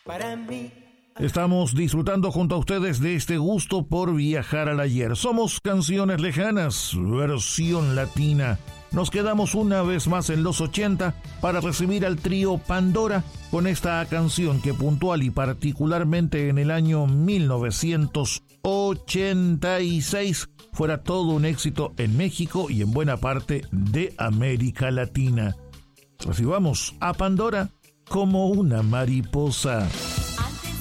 para mí. Estamos disfrutando junto a ustedes de este gusto por viajar al ayer. Somos Canciones Lejanas, versión latina. Nos quedamos una vez más en los 80 para recibir al trío Pandora con esta canción que puntual y particularmente en el año 1986 fuera todo un éxito en México y en buena parte de América Latina. Recibamos a Pandora como una mariposa.